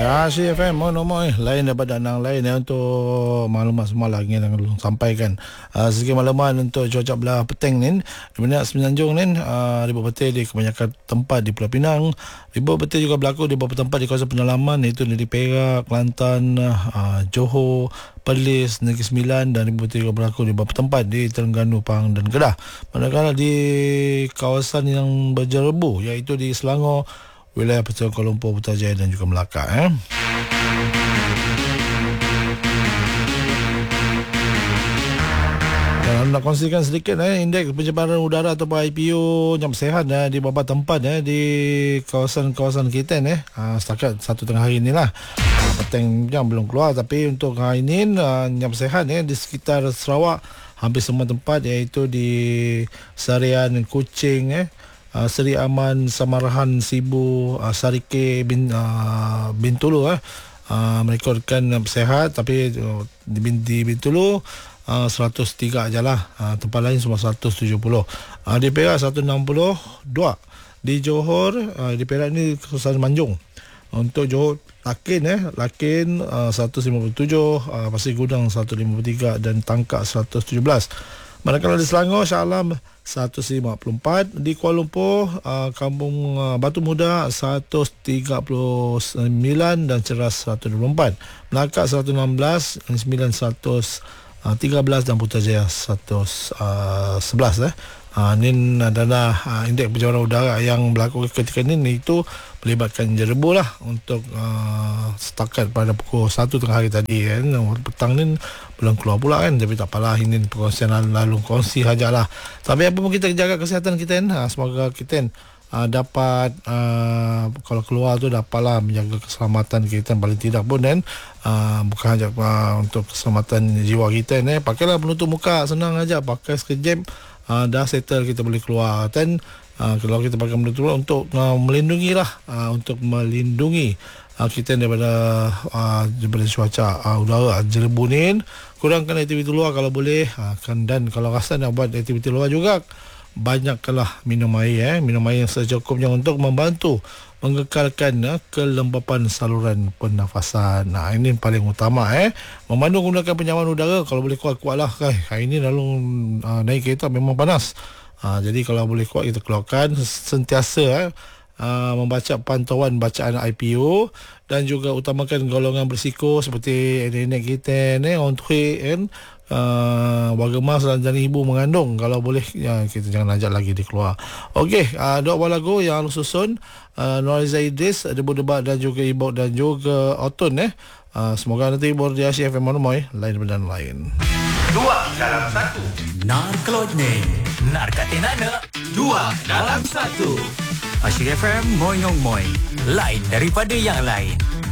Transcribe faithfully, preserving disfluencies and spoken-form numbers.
Ya, C F M mau nomor lain daripada nang lain ya, untuk maklumat semua lagi yang belum sampaikan. Uh, segi makluman untuk cuaca belah petang ni, di mana Semenanjung ni uh, ribut petir di kebanyakan tempat di Pulau Pinang. Ribut petir juga berlaku di beberapa tempat di kawasan pendalaman, iaitu di Perak, Kelantan, uh, Johor, Perlis, Negeri Sembilan, dan ribut petir juga berlaku di beberapa tempat di Terengganu, Pahang dan Kedah. Manakala di kawasan yang berjerebu, iaitu di Selangor, wilayah Pertuan Kuala Lumpur, Putrajaya dan juga Melaka. Eh? Dan nak kongsikan sedikit eh, indeks pencemaran udara atau I P U yang sihat eh, di beberapa tempat eh, di kawasan-kawasan kita eh, uh, setakat satu tengah hari inilah. Uh, petang yang belum keluar, tapi untuk hari ini uh, yang sihat eh, di sekitar Sarawak hampir semua tempat, iaitu di Sarian, Kuching, eh, Uh, Seri Aman, Samarahan, Sibu, uh, Sarike, bin, uh, Bintulu eh. uh, merekodkan uh, sihat, tapi uh, di, di Bintulu uh, seratus tiga ajalah, uh, tempat lain semua seratus tujuh puluh. uh, di Perak seratus enam puluh dua, di Johor, uh, di Perak ni Kawasan Manjung. Untuk Johor, Lakin eh Lakin uh, seratus lima puluh tujuh, uh, Pasir Gudang seratus lima puluh tiga dan Tangkak seratus tujuh belas. Manakala di Selangor, Shah Alam seratus lima puluh empat, di Kuala Lumpur, uh, Kampung uh, Batu Muda seratus tiga puluh sembilan dan Ceras seratus dua puluh empat, Melaka seratus enam belas, Sembilan seratus tiga belas dan Putrajaya seratus sebelas eh. Uh, ini adalah uh, indeks pencemaran udara yang berlaku ketika ini, itu melibatkan jerebu lah untuk uh, setakat pada pukul satu tengah hari tadi kan. Petang ni belum keluar pula kan, tapi tak apalah, ini perkongsian lalu kongsi sajalah. Tapi apa pun kita jaga kesihatan kita kan. Uh, semoga kita uh, dapat uh, kalau keluar tu dapatlah menjaga keselamatan kita paling tidak pun kan. Uh, bukan saja uh, untuk keselamatan jiwa kita kan. Eh. Pakailah penutup muka, senang aja, pakai sekejap. Uh, dah settle, kita boleh keluar. Dan uh, kalau kita pakai benda tu untuk uh, melindungi lah, uh, untuk melindungi uh, kita daripada uh, daripada cuaca uh, udara jerebu ni. Kurangkan aktiviti luar kalau boleh, uh, kan, dan kalau rasa nak buat aktiviti luar juga, banyaklah minum air eh. minum air yang secukupnya untuk membantu mengekalkan uh, kelembapan saluran pernafasan. Nah, ini paling utama eh. Memandu menggunakan penyaman udara, kalau boleh kuat-kuatlah kan. Hari ini lalu uh, naik kereta memang panas. Uh, jadi kalau boleh kuat kita keluarkan, sentiasa eh, uh, membaca pantauan bacaan I P U, dan juga utamakan golongan berisiko seperti nenek kita ni, orang tua kan, Uh, warga emas dan ibu mengandung. Kalau boleh ya, kita jangan ajak lagi dia keluar. Okey, uh, dua buah lagu yang susun, uh, Noriza Idris, Debu Debat dan juga Ibu dan juga Otun eh. Uh, semoga nanti ibu di C F M Monomoy lain dan lain. Dua dalam satu. Nar Kelodne, Nar Katinana, dua dalam satu. Asyik F M Moyong Moy, lain daripada yang lain.